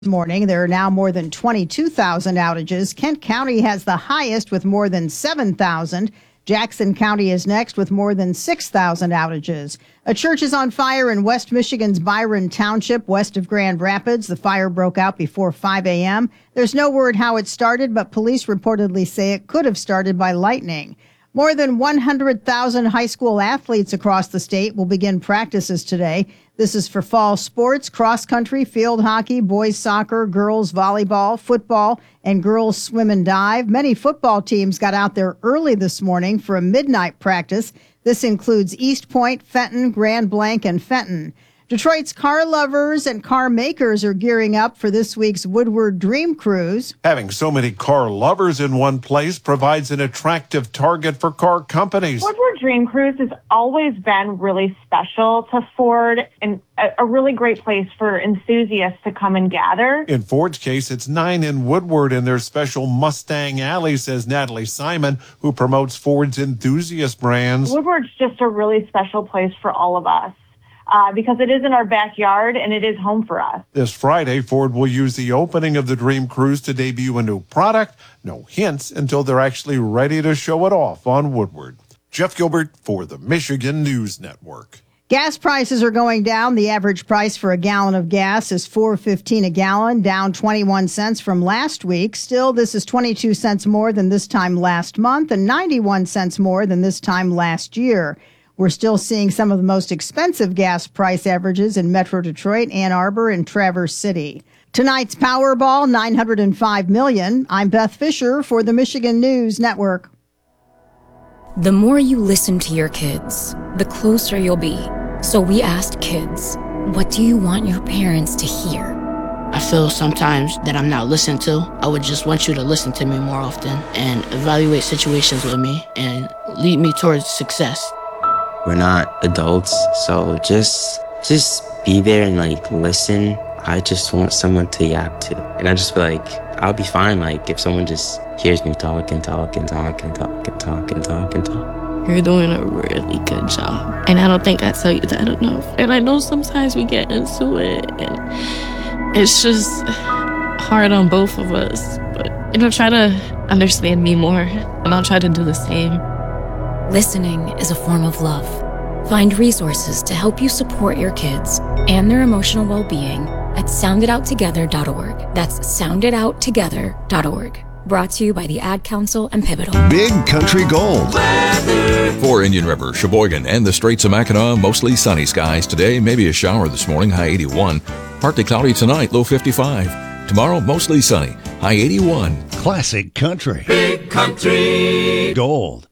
Morning. There are now more than 22,000 outages. Kent County has the highest with more than 7,000. Jackson County is next with more than 6,000 outages. A church is on fire in West Michigan's Byron Township, west of Grand Rapids. The fire broke out before 5 a.m. There's no word how it started, but police reportedly say it could have started by lightning. More than 100,000 high school athletes across the state will begin practices today. This is for fall sports, cross country, field hockey, boys soccer, girls volleyball, football, and girls swim and dive. Many football teams got out there early this morning for a midnight practice. This includes East Point, Fenton, Grand Blanc, and Fenton. Detroit's car lovers and car makers are gearing up for this week's Woodward Dream Cruise. Having so many car lovers in one place provides an attractive target for car companies. Woodward Dream Cruise has always been really special to Ford and a really great place for enthusiasts to come and gather. In Ford's case, it's 9 in Woodward in their special Mustang Alley, says Natalie Simon, who promotes Ford's enthusiast brands. Woodward's just a really special place for all of us. Because it is in our backyard and it is home for us. This Friday, Ford will use the opening of the Dream Cruise to debut a new product. No hints until they're actually ready to show it off on Woodward. Jeff Gilbert for the Michigan News Network. Gas prices are going down. The average price for a gallon of gas is $4.15 a gallon, down 21 cents from last week. Still, this is 22 cents more than this time last month and 91 cents more than this time last year. We're still seeing some of the most expensive gas price averages in Metro Detroit, Ann Arbor, and Traverse City. Tonight's Powerball, $905 million. I'm Beth Fisher for the Michigan News Network. The more you listen to your kids, the closer you'll be. So we asked kids, what do you want your parents to hear? I feel sometimes that I'm not listened to. I would just want you to listen to me more often and evaluate situations with me and lead me towards success. We're not adults, so just be there and listen. I just want someone to yap to. And I just feel like I'll be fine if someone just hears me talk and talk and talk and talk and talk and talk and talk. You're doing a really good job. And I don't think I tell you that enough. And I know sometimes we get into it and it's just hard on both of us. But try to understand me more and I'll try to do the same. Listening is a form of love. Find resources to help you support your kids and their emotional well-being at sounditouttogether.org. That's sounditouttogether.org. Brought to you by the Ad Council and Pivotal. Big Country Gold. For Indian River, Sheboygan, and the Straits of Mackinac, mostly sunny skies today. Maybe a shower this morning, high 81. Partly cloudy tonight, low 55. Tomorrow, mostly sunny, high 81. Classic Country. Big Country Gold.